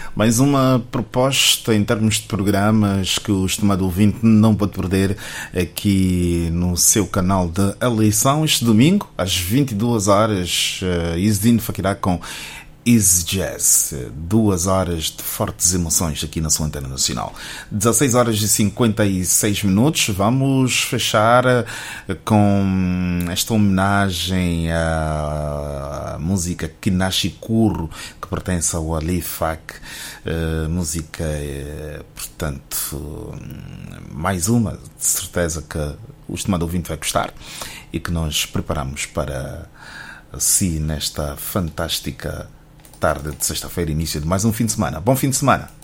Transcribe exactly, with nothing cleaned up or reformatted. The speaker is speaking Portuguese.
Mais uma proposta em termos de programas que o estimado ouvinte não pode perder aqui no seu canal de eleição. Este domingo, às vinte e duas horas, Izdin Fakirá com Easy Jazz, duas horas de fortes emoções aqui na sua antena nacional. dezasseis horas e cinquenta e seis minutos. Vamos fechar com esta homenagem à música Kinashi Kuro, que pertence ao Ali Fak. Uh, música, é, portanto, mais uma, de certeza que o estimado ouvinte vai gostar e que nós preparamos para si nesta fantástica tarde de sexta-feira, início de mais um fim de semana. Bom fim de semana.